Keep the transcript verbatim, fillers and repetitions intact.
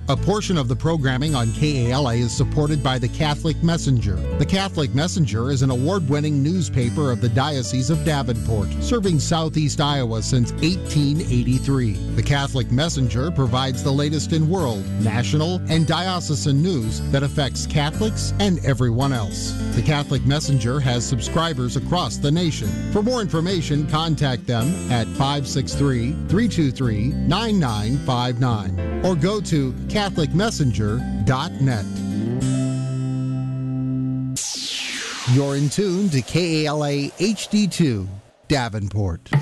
A portion of the programming on K A L A is supported by the Catholic Messenger. The Catholic Messenger is an award-winning newspaper of the Diocese of Davenport, serving southeast Iowa since eighteen eighty-three. The Catholic Messenger provides the latest in world, national, and diocesan news that affects Catholics and everyone else. The Catholic Messenger has subscribers across the nation. For more information, contact them at five six three, three two three, nine nine five nine or go to catholic messenger dot net. You're in tune to K A L A H D two, Davenport.